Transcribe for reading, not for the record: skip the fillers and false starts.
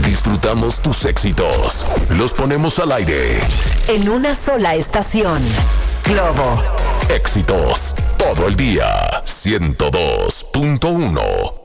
Disfrutamos tus éxitos. Los ponemos al aire. En una sola estación. Globo. Éxitos todo el día. 102.1.